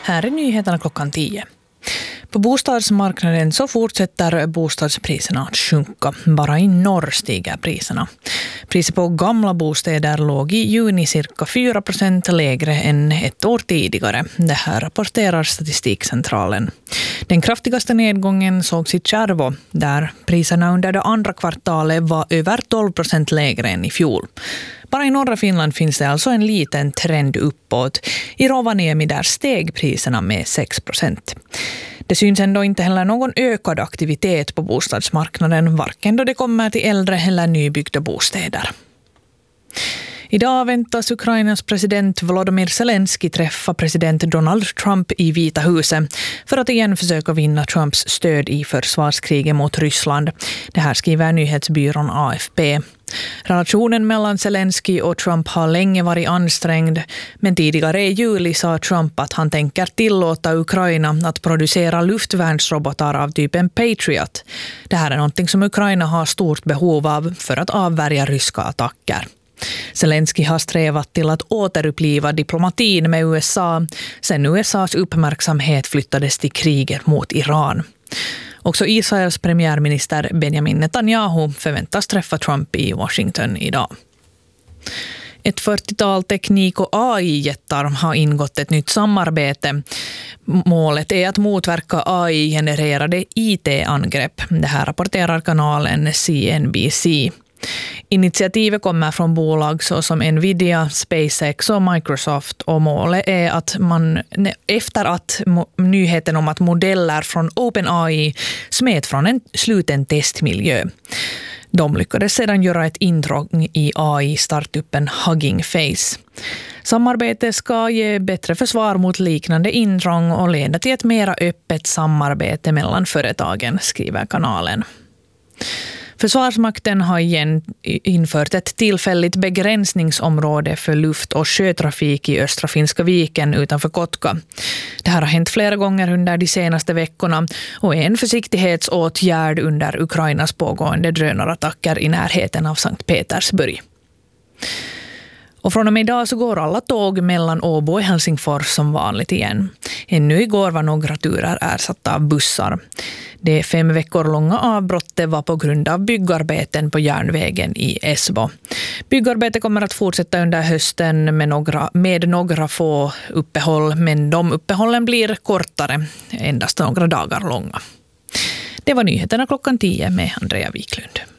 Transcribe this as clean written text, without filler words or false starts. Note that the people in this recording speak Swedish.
Här är nyheterna klockan 10. På bostadsmarknaden så fortsätter bostadspriserna att sjunka. Bara i norr stiger priserna. Priset på gamla bostäder låg i juni cirka 4% lägre än ett år tidigare. Det här rapporterar Statistikcentralen. Den kraftigaste nedgången sågs i Kärvo, där priserna under det andra kvartalet var över 12% lägre än i fjol. Bara i norra Finland finns det alltså en liten trend uppåt. I Rovaniemi där steg priserna med 6%. Det syns ändå inte heller någon ökad aktivitet på bostadsmarknaden, varken då det kommer till äldre eller nybyggda bostäder. Idag väntas Ukrainas president Volodymyr Zelensky träffa president Donald Trump i Vita huset för att igen försöka vinna Trumps stöd i försvarskriget mot Ryssland. Det här skriver nyhetsbyrån AFP. Relationen mellan Zelensky och Trump har länge varit ansträngd, men tidigare i juli sa Trump att han tänker tillåta Ukraina att producera luftvärnsrobotar av typen Patriot. Det här är något som Ukraina har stort behov av för att avvärja ryska attacker. Zelensky har strävat till att återuppliva diplomatin med USA sedan USAs uppmärksamhet flyttades till kriget mot Iran. Också Israels premiärminister Benjamin Netanyahu förväntas träffa Trump i Washington idag. Ett 40-tal teknik- och AI-jättar har ingått ett nytt samarbete. Målet är att motverka AI-genererade IT-angrepp. Det här rapporterar kanalen CNBC. Initiativet kommer från bolag såsom Nvidia, SpaceX och Microsoft, och målet är att man efter att nyheten om att modeller från OpenAI smet från en sluten testmiljö. De lyckades sedan göra ett intrång i AI-startupen Hugging Face. Samarbetet ska ge bättre försvar mot liknande intrång och leda till ett mera öppet samarbete mellan företagen, skriver kanalen. Försvarsmakten har igen infört ett tillfälligt begränsningsområde för luft- och sjötrafik i Östra Finska viken utanför Kotka. Det här har hänt flera gånger under de senaste veckorna och är en försiktighetsåtgärd under Ukrainas pågående drönarattacker i närheten av Sankt Petersburg. Och från och med idag så går alla tåg mellan Åbo och Helsingfors som vanligt igen. Ännu igår var några turer ersatta av bussar. Det 5 veckor långa avbrottet var på grund av byggarbeten på järnvägen i Esbo. Byggarbetet kommer att fortsätta under hösten med några få uppehåll, men de uppehållen blir kortare, endast några dagar långa. Det var nyheterna klockan 10 med Andrea Wiklund.